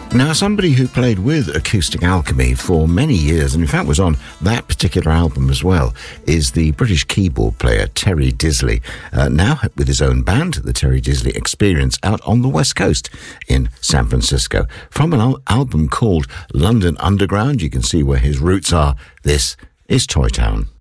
Now, somebody who played with Acoustic Alchemy for many years, and in fact was on that particular album as well, is the British keyboard player Terry Disley, now with his own band, the Terry Disley Experience, out on the West Coast in San Francisco. From an album called London Underground, you can see where his roots are. This is Toy Town.